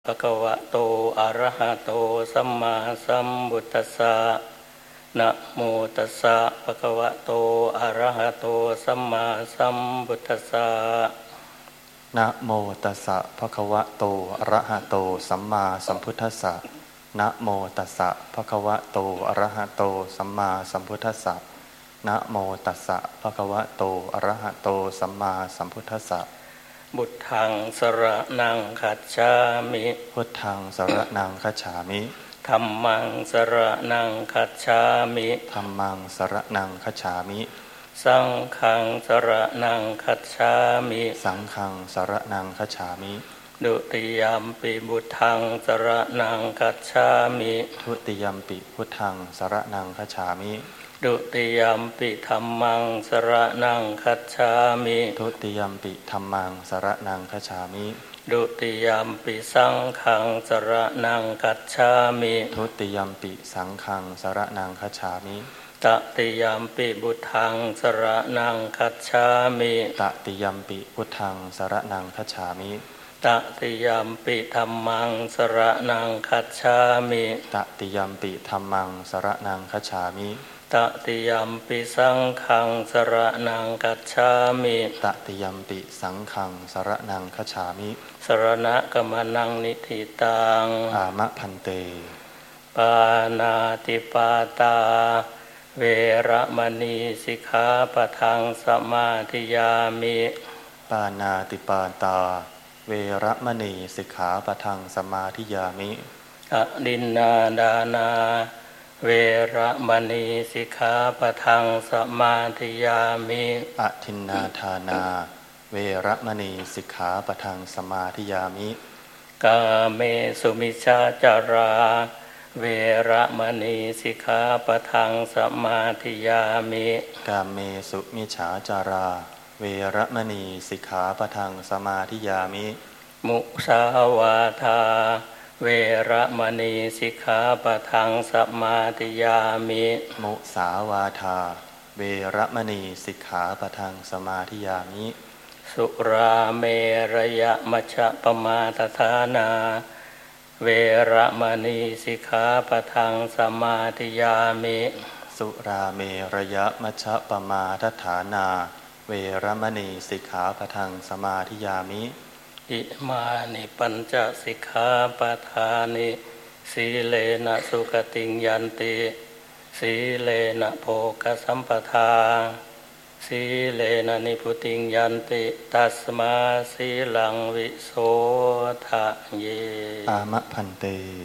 ภะคะวะโตอะระหะโตสัมมาสัมพุทธัสสะนะโมตัสสะภะคะวะโตอะระหะโตสัมมาสัมพุทธัสสะนะโมตัสสะภะคะวะโตอะระหะโตสัมมาสัมพุทธัสสะนะโมตัสสะภะคะวะโตอะระหะโตสัมมาสัมพุทธัสสะนะโมตัสสะภะคะวะโตอะระหะโตสัมมาสัมพุทธัสสะบุตถังสรณังคัจฉามิพุทธังสรณังคัจฉามิธัมมังสรณังคัจฉามิธัมมังสรณังคัจฉามิสังฆังสรณังคัจฉามิสังฆังสรณังคัจฉามิดุติยัมปิบุตถังสรณังคัจฉามิทุติยัมปิพุทธังสรณังคัจฉามิดุติยัมปิธัมมังสรณังคัจฉามิทุติยัมปิธัมมังสรณังคัจฉามิดุติยัมปิสังฆังสรณังคัจฉามิทุติยัมปิสังฆังสรณังคัจฉามิตติยัมปิบุตถังสรณังคัจฉามิตติยัมปิพุทธังสรณังคัจฉามิตติยัมปิธัมมังสรณังคัจฉามิตติยัมปิธัมมังสรณังคัจฉามิตติยัมปิสังฆังสรณังคัจฉามิตติยัมปิสังฆังสรณังคัจฉามิสรณะกัมมนังนิธิตังอามะพันเตปานาติปาตาเวระมณีสิกขาปะทังสมาธิยามิปานาติปาตาเวระมณีสิกขาปะทังสมาธิยามิอดินนาดานาเวระมณีสิกขาปะทังสมาธิยามิอทินนาทานาเวระมณีสิกขาปะทังสมาธิยามิกาเมสุมิจฉาจาราเวระมณีสิกขาปะทังสมาธิยามิกาเมสุมิจฉาจาราเวระมณีสิกขาปะทังสมาธิยามิมุสาวาทาเวระมณีสิกขาปะทังสมาธิยามิมุสาวาทาเวระมณีสิกขาปะทังสมาธิยามิสุราเมระยะมัชฌปมาทฐานาเวระมณีสิกขาปะทังสมาธิยามิสุราเมระยะมัชฌปมาทฐานาเวระมณีสิกขาปะทังสมาธิยามิอิมานิปัญจสิกขาปะทานิสีเลนะสุขติงยันติสีเลนะโภคสัมปทาสีเลนะนิพุติงยันติตัสมาสีลังวิโสทะเยอามะพันเต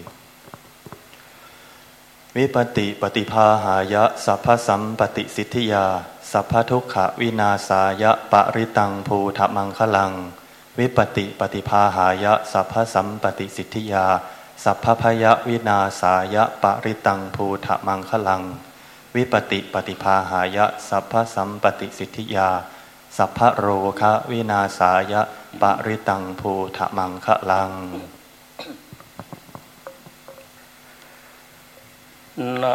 วิปติปฏิภาหายะสัพพสัมปติสิทธิยาสัพพทุกขวินาศายะปริตังภูถมังคลังวิปติปฏิภาหายะสัพพสัมปติสิทธิยาสัพพพยวินาศายะปริตังภูถมังคลังวิปติปฏิภาหายะสัพพสัมปติสิทธิยาสัพพโรคะวินาศายะปริตังภูถมังคลังนะ